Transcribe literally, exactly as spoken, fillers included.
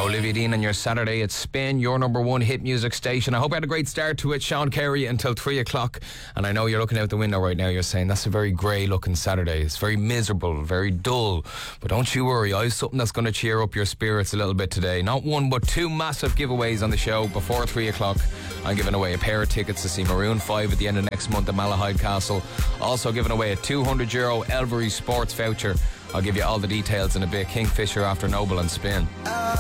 Olivia Dean on your Saturday at Spin, your number one hit music station. I hope you had a great start to it. Sean Carey until three o'clock. And I know you're looking out the window right now. You're saying that's a very grey looking Saturday. It's very miserable, very dull. But don't you worry. I have something that's going to cheer up your spirits a little bit today. Not one, but two massive giveaways on the show before three o'clock. I'm giving away a pair of tickets to see Maroon five at the end of next month at Malahide Castle. Also giving away a two hundred euro Elvery Sports voucher. I'll give you all the details in a bit. Kingfisher after Noble and Spin.